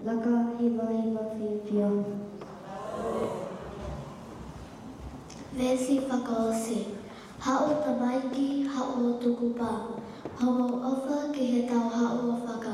Laka hiva hiva whiwhia. Vesi whakaosi. Hao tamaiki, hao tukupa. Homo ofa ki he tau hao o whaka.